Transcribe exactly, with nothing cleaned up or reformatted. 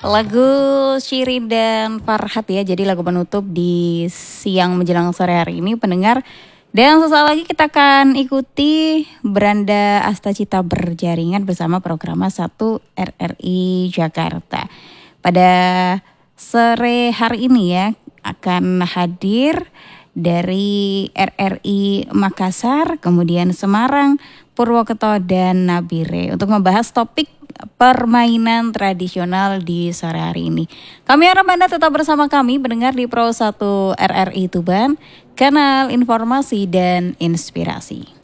Lagu Syirin dan Farhat ya, jadi lagu penutup di siang menjelang sore hari ini pendengar. Dan sesaat lagi kita akan ikuti Beranda Astacita Berjaringan bersama program satu R R I Jakarta. Pada sore hari ini ya akan hadir dari R R I Makassar, kemudian Semarang, Purwokerto dan Nabire untuk membahas topik permainan tradisional di sore hari ini. Kami harap Anda tetap bersama kami mendengar di Pro satu R R I Tuban, kanal informasi dan inspirasi.